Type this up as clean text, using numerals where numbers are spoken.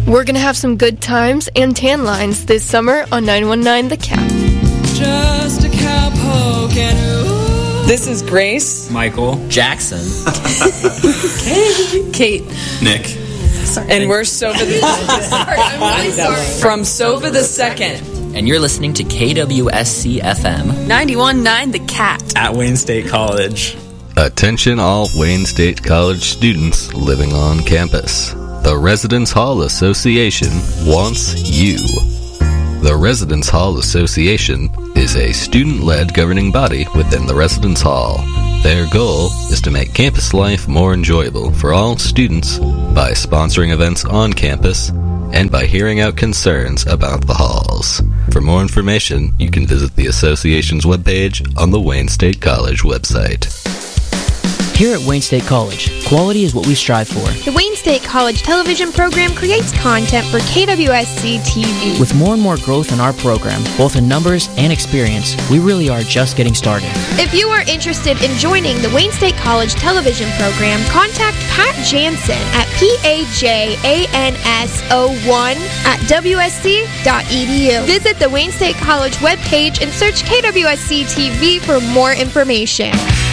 We're going to have some good times and tan lines this summer on 919 The Cap. Just a cowpoke and ooh. This is Grace, Michael, Jackson, Kate, Nick, and we're Sova the Sorry, I'm really sorry. from Sova the Second. and you're listening to KWSC FM 91.9 The Cat. at Wayne State College. Attention all Wayne State College students living on campus. The Residence Hall Association wants you. The Residence Hall Association is a student-led governing body within the Residence Hall. Their goal is to make campus life more enjoyable for all students by sponsoring events on campus and by hearing out concerns about the halls. For more information, you can visit the association's webpage on the Wayne State College website. Here at Wayne State College, quality is what we strive for. The Wayne State College television program creates content for KWSC TV. With more and more growth in our program, both in numbers and experience, we really are just getting started. If you are interested in joining the Wayne State College television program, contact Pat Jansen at PAJANS01@WSC.edu. Visit the Wayne State College webpage and search KWSC TV for more information.